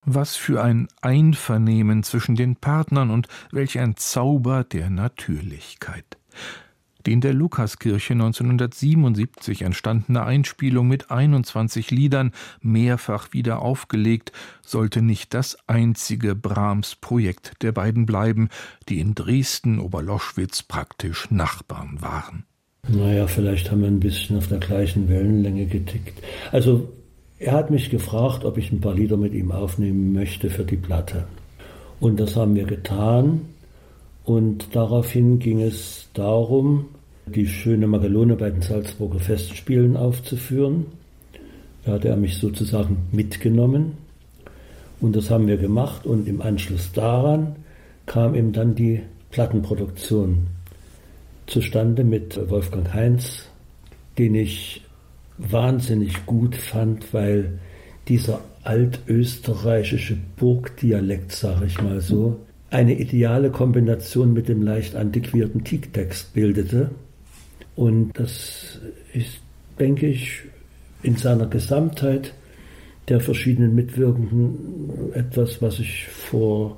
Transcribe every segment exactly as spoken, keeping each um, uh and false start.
Was für ein Einvernehmen zwischen den Partnern und welch ein Zauber der Natürlichkeit. Die in der Lukaskirche neunzehnhundertsiebenundsiebzig entstandene Einspielung mit einundzwanzig Liedern, mehrfach wieder aufgelegt, sollte nicht das einzige Brahms-Projekt der beiden bleiben, die in Dresden-Oberloschwitz praktisch Nachbarn waren. Naja, vielleicht haben wir ein bisschen auf der gleichen Wellenlänge getickt. Also, er hat mich gefragt, ob ich ein paar Lieder mit ihm aufnehmen möchte für die Platte. Und das haben wir getan. Und daraufhin ging es darum, die schöne Magelone bei den Salzburger Festspielen aufzuführen. Da hat er mich sozusagen mitgenommen. Und das haben wir gemacht. Und im Anschluss daran kam eben dann die Plattenproduktion zustande mit Wolfgang Heinz, den ich wahnsinnig gut fand, weil dieser altösterreichische Burgdialekt, sage ich mal so, eine ideale Kombination mit dem leicht antiquierten Text bildete. Und das ist, denke ich, in seiner Gesamtheit der verschiedenen Mitwirkenden etwas, was sich vor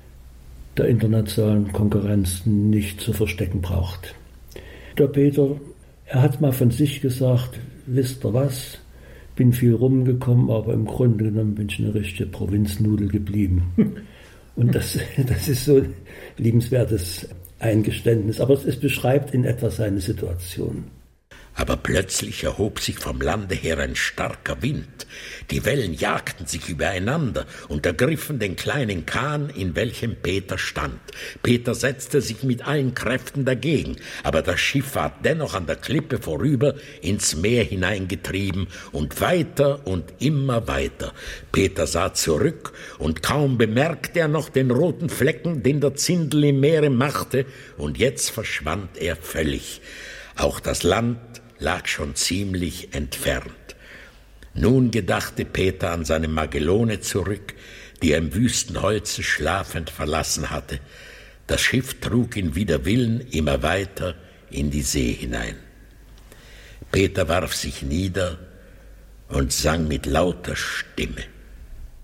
der internationalen Konkurrenz nicht zu verstecken braucht. Der Peter, er hat mal von sich gesagt, wisst ihr was, bin viel rumgekommen, aber im Grunde genommen bin ich eine richtige Provinznudel geblieben. Und das, das ist so ein liebenswertes Eingeständnis, aber es beschreibt in etwa seine Situation. Aber plötzlich erhob sich vom Lande her ein starker Wind. Die Wellen jagten sich übereinander und ergriffen den kleinen Kahn, in welchem Peter stand. Peter setzte sich mit allen Kräften dagegen, aber das Schiff war dennoch an der Klippe vorüber ins Meer hineingetrieben und weiter und immer weiter. Peter sah zurück und kaum bemerkte er noch den roten Flecken, den der Zindel im Meere machte, und jetzt verschwand er völlig. Auch das Land lag schon ziemlich entfernt. Nun gedachte Peter an seine Magelone zurück, die er im wüsten Holze schlafend verlassen hatte. Das Schiff trug ihn wider Willen immer weiter in die See hinein. Peter warf sich nieder und sang mit lauter Stimme.